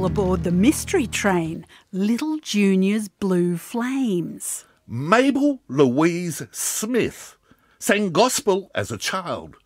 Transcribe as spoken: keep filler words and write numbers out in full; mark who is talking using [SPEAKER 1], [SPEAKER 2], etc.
[SPEAKER 1] people aboard the mystery train, Little Junior's Blue Flames.
[SPEAKER 2] Mabel Louise Smith sang gospel as a child.